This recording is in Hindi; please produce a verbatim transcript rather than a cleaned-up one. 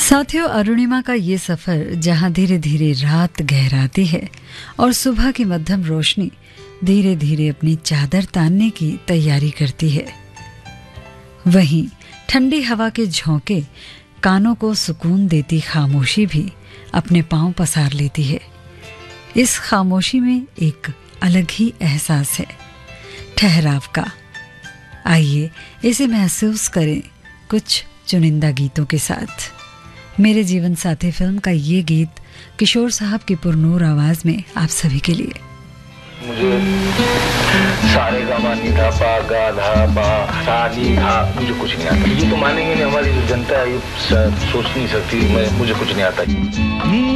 साथियों, अरुणिमा का ये सफर जहां धीरे धीरे रात गहराती है और सुबह की मध्यम रोशनी धीरे धीरे अपनी चादर तानने की तैयारी करती है, वहीं ठंडी हवा के झोंके कानों को सुकून देती खामोशी भी अपने पांव पसार लेती है। इस खामोशी में एक अलग ही एहसास है, ठहराव का। आइए इसे महसूस करें कुछ चुनिंदा गीतों के साथ। मेरे जीवन साथी फिल्म का ये गीत किशोर साहब की पुरनूर आवाज में आप सभी के लिए। मुझे सारे गामा नी धा पा गा धा पा सा नी धा मुझे कुछ नहीं आता। ये तो मानेंगे नहीं, हमारी जो जनता है ये सोच नहीं सकती, मैं मुझे कुछ नहीं आता।